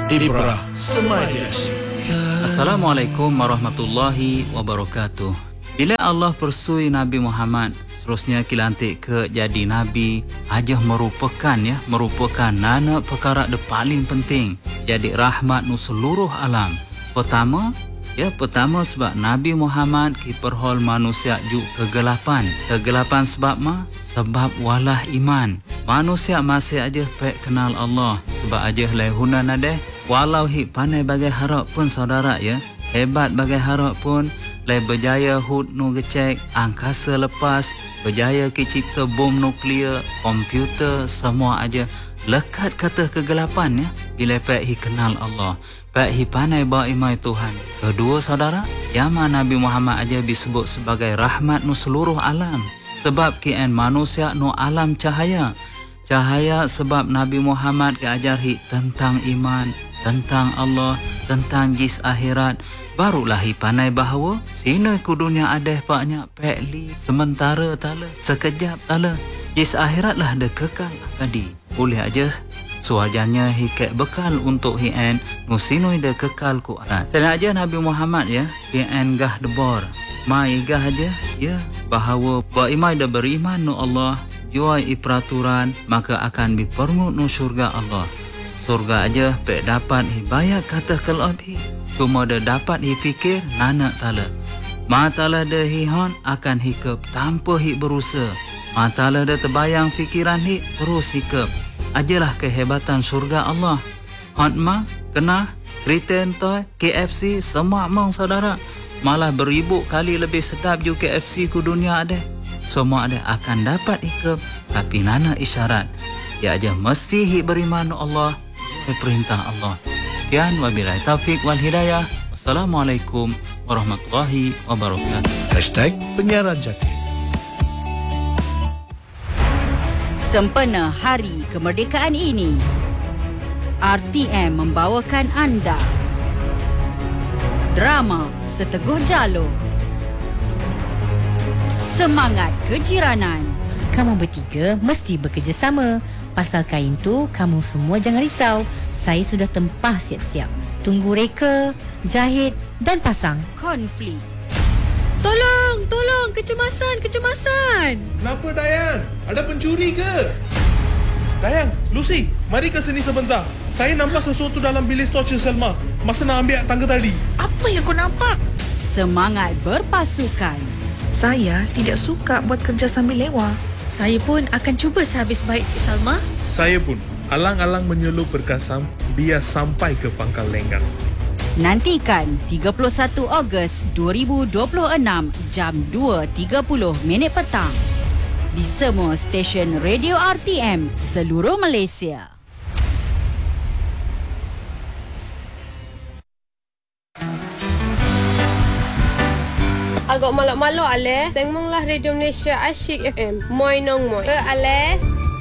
Ibrah Semadi Asyik. Assalamualaikum warahmatullahi wabarakatuh. Bila Allah persui Nabi Muhammad, seterusnya kilantik ke jadi Nabi, aja merupakan nana perkara de paling penting. Jadi rahmat nu seluruh alam. Pertama sebab Nabi Muhammad kiperhol manusia ju kegelapan. Kegelapan sebab sebab walah iman. Manusia masih aja pek kenal Allah. Sebab aja lehuna nadeh. Walau pandai bagai harap pun saudara hebat bagai harap pun, berjaya hud nu gecek, angkasa lepas, berjaya cipta bom nuklear, komputer, semua aja lekat kata kegelapan bila pek kenal Allah. Pek pandai bawa imai Tuhan. Kedua saudara, Yama Nabi Muhammad aja disebut sebagai rahmat nu seluruh alam. Sebab kian manusia nu alam cahaya. Cahaya sebab Nabi Muhammad keajari tentang iman, tentang Allah, tentang jis akhirat. Barulah pandai bahawa sini ku dunia adeh banyak pekli sementara tala, sekejap tala. Jis akhirat lah de kekal akadi. Boleh aja suajannya hikek bekal untuk hien nusinoi de kekal ku arat. Sedang aja Nabi Muhammad hien gah debor. Mai gah aja bahawa imai de beriman nu Allah, juai peraturan, maka akan dipermut nu syurga Allah. Surga aja pek dapat hibayat kata kelabi. Cuma dah dapat fikir nana tala. Matala dah hihon akan hikap tanpa berusaha. Matala dah terbayang fikiran terus hikap. Ajalah kehebatan surga Allah. Hon kena return toy KFC semua saudara. Malah beribu kali lebih sedap ju KFC ku dunia ada. Semua ada akan dapat hikap, tapi nana isyarat. Ya aja mesti beriman Allah, perintah Allah. Sekian, wabillahi taufik wal hidayah. Wassalamualaikum warahmatullahi wabarakatuh. #Penyiaran Jati. Sempena Hari Kemerdekaan ini, RTM membawakan anda drama Seteguh Jalur, Semangat Kejiranan. Kamu bertiga mesti bekerjasama. Pasal kain tu, kamu semua jangan risau. Saya sudah tempah siap-siap. Tunggu reka, jahit dan pasang. Konflik. Tolong, kecemasan. Kenapa Dayang? Ada pencuri ke? Dayang, Lucy, mari ke sini sebentar. Saya nampak sesuatu dalam bilik stor Cik Selma masa nak ambil tangga tadi. Apa yang kau nampak? Semangat berpasukan. Saya tidak suka buat kerja sambil lewa. Saya pun akan cuba sehabis baik Cik Salma. Saya pun alang-alang menyelup berkasam biar sampai ke Pangkal Lenggang. Nantikan 31 Ogos 2026 jam 2.30 petang di semua stesen radio RTM seluruh Malaysia. Agak malak-malak ale, sengmonglah Radio Malaysia Asyik FM. Moi nong moi. Ale.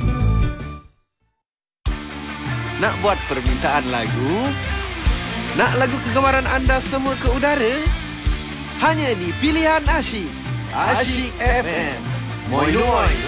Nak buat permintaan lagu? Nak lagu kegemaran anda semua ke udara? Hanya di Pilihan Asyik. Asyik FM. Moi noi.